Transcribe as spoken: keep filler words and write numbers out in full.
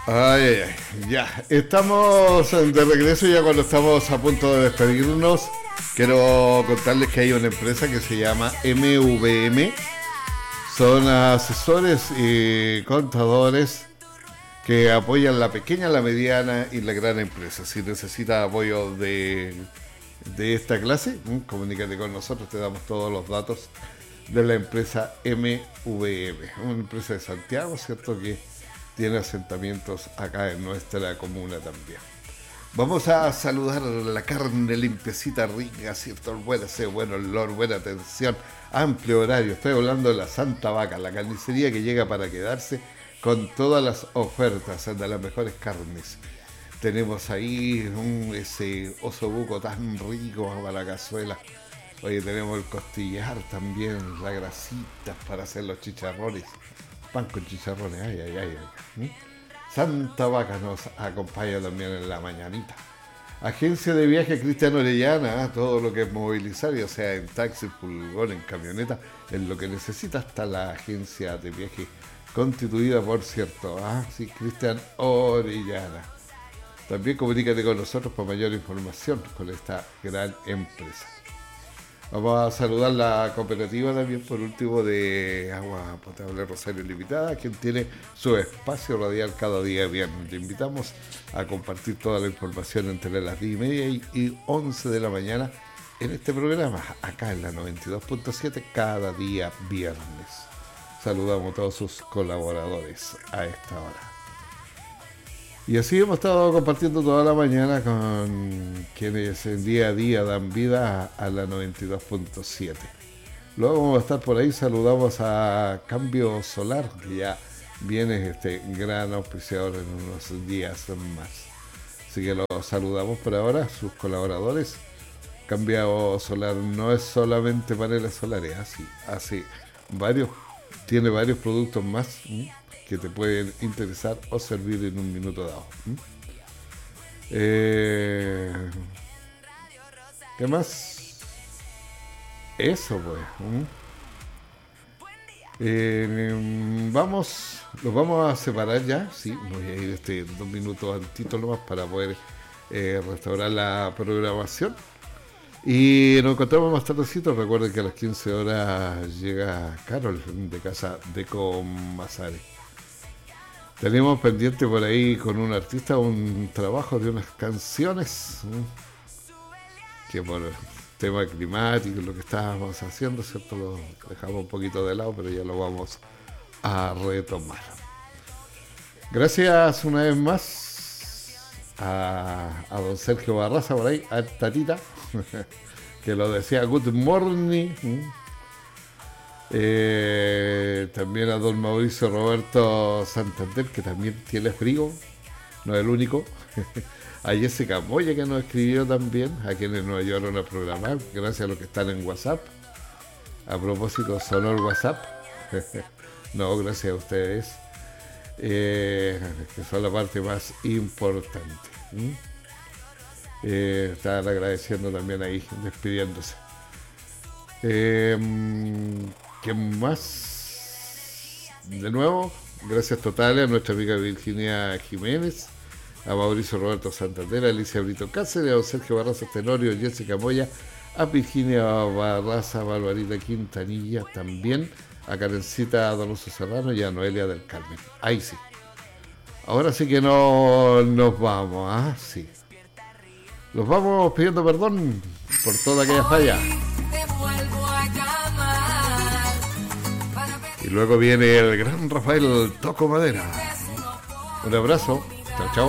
Ay, ay, ay, ya, estamos de regreso ya cuando estamos a punto de despedirnos. Quiero contarles que hay una empresa que se llama M V M. Son asesores y contadores que apoyan la pequeña, la mediana y la gran empresa. Si necesitas apoyo de, de esta clase, comunícate con nosotros, te damos todos los datos de la empresa M V M, una empresa de Santiago, ¿cierto?, que tiene asentamientos acá en nuestra comuna también. Vamos a saludar la carne limpiecita, rica, ¿cierto?, buena, sí, buen olor, buena atención, amplio horario. Estoy hablando de la Santa Vaca, la carnicería que llega para quedarse con todas las ofertas de las mejores carnes. Tenemos ahí un, ese osobuco tan rico para la cazuela. Oye, tenemos el costillar también, la grasita para hacer los chicharrones. Pan con chicharrones, ay, ay, ay. ay. Santa Vaca nos acompaña también en la mañanita. Agencia de viaje Cristian Orellana, ¿eh? Todo lo que es movilizar, ya sea en taxi, furgón, en camioneta, en lo que necesita está la agencia de viaje constituida, por cierto, ah, sí, Cristian Orellana. También comunícate con nosotros para mayor información con esta gran empresa. Vamos a saludar la cooperativa también, por último, de Agua Potable Rosario Limitada, quien tiene su espacio radial cada día viernes. Te invitamos a compartir toda la información entre las diez y media y once de la mañana en este programa, acá en la noventa y dos punto siete, cada día viernes. Saludamos a todos sus colaboradores a esta hora. Y así hemos estado compartiendo toda la mañana con quienes en día a día dan vida a, a la noventa y dos punto siete. Luego vamos a estar por ahí, saludamos a Cambio Solar, que ya viene este gran auspiciador en unos días más. Así que los saludamos por ahora, sus colaboradores. Cambio Solar no es solamente paneles solares, así, así varios, tiene varios productos más, ¿sí?, que te pueden interesar o servir en un minuto dado. ¿Mm? Eh, ¿Qué más? Eso, pues. ¿Mm? Eh, vamos, los vamos a separar ya. Sí, voy a ir este, dos minutos antitos nomás para poder eh, restaurar la programación. Y nos encontramos más tardecito. Recuerden que a las quince horas llega Carol de Casa Deco Mazare. Tenemos pendiente por ahí con un artista un trabajo de unas canciones, ¿sí?, que por el tema climático, lo que estábamos haciendo, ¿cierto?, lo dejamos un poquito de lado, pero ya lo vamos a retomar. Gracias una vez más a, a don Sergio Barraza por ahí, a Tatita, que lo decía good morning. ¿Sí? Eh, también a don Mauricio Roberto Santander, que también tiene frío, no es el único. A Jessica Moya, que nos escribió también, a quienes nos ayudaron a programar, gracias a los que están en WhatsApp. A propósito, sonó el WhatsApp. No, gracias a ustedes, eh, que son la parte más importante. ¿Mm? Eh, están agradeciendo también ahí, despidiéndose. Eh, ¿Qué más? De nuevo, gracias totales a nuestra amiga Virginia Jiménez, a Mauricio Roberto Santander, a Alicia Brito Cáceres, a don Sergio Barraza Tenorio, a Jessica Moya, a Virginia Barraza, Barbarita Quintanilla, también a Karencita Donoso Serrano y a Noelia del Carmen. Ahí sí. Ahora sí que no nos vamos, ¿ah? Sí. Los vamos pidiendo perdón por toda aquella falla. Y luego viene el gran Rafael Toco Madera. Un abrazo. Chao, chao.